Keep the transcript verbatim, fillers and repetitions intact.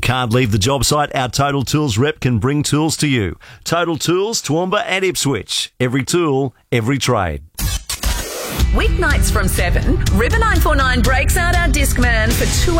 can't leave the job site, our Total Tools rep can bring tools to you. Total Tools, Toowoomba and Ipswich. Every tool, every trade. Weeknights from seven, River nine four nine breaks out our Discman for two